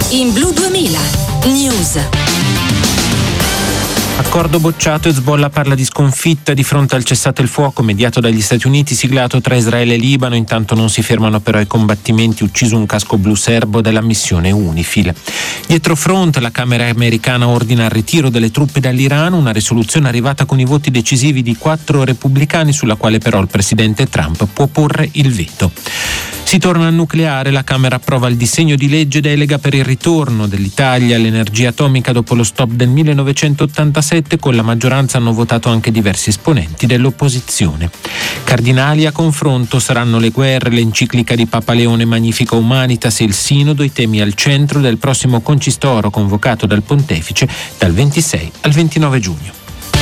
In Blu 2000 News. Accordo bocciato, Hezbollah parla di sconfitta di fronte al cessate il fuoco mediato dagli Stati Uniti siglato tra Israele e Libano. Intanto non si fermano però i combattimenti, ucciso un casco blu serbo della missione UNIFIL. Dietro fronte la Camera americana ordina il ritiro delle truppe dall'Iran, una risoluzione arrivata con i voti decisivi di 4 repubblicani sulla quale però il presidente Trump può porre il veto. Si torna al nucleare, la Camera approva il disegno di legge delega per il ritorno dell'Italia all'energia atomica dopo lo stop del 1987, con la maggioranza hanno votato anche diversi esponenti dell'opposizione. Cardinali a confronto saranno le guerre, l'enciclica di Papa Leone Magnifica Humanitas e il Sinodo, i temi al centro del prossimo concistoro convocato dal Pontefice dal 26 al 29 giugno.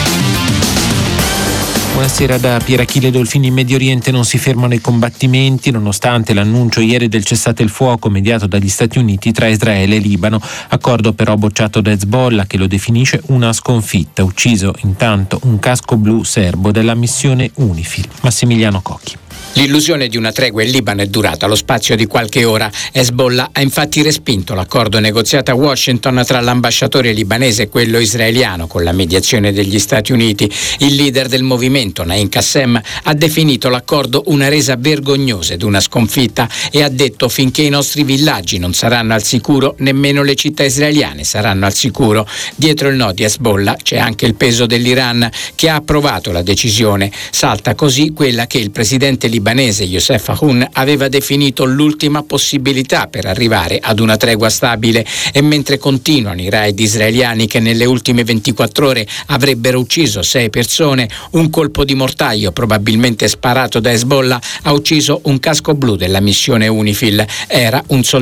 Buonasera da Pier Achille Dolfini. In Medio Oriente non si fermano i combattimenti nonostante l'annuncio ieri del cessate il fuoco mediato dagli Stati Uniti tra Israele e Libano, accordo però bocciato da Hezbollah che lo definisce una sconfitta, ucciso intanto un casco blu serbo della missione UNIFIL. Massimiliano Cocchi. L'illusione di una tregua in Libano è durata lo spazio di qualche ora. Hezbollah ha infatti respinto l'accordo negoziato a Washington tra l'ambasciatore libanese e quello israeliano con la mediazione degli Stati Uniti. Il leader del movimento, Naim Qassem, ha definito l'accordo una resa vergognosa ed una sconfitta e ha detto: finché i nostri villaggi non saranno al sicuro, nemmeno le città israeliane saranno al sicuro. Dietro il no di Hezbollah c'è anche il peso dell'Iran, che ha approvato la decisione. Salta così quella che il presidente libanese Youssef Aoun aveva definito l'ultima possibilità per arrivare ad una tregua stabile. E mentre continuano i raid israeliani che nelle ultime 24 ore avrebbero ucciso 6 persone, un colpo di mortaio probabilmente sparato da Hezbollah ha ucciso un casco blu della missione UNIFIL. Era un soldato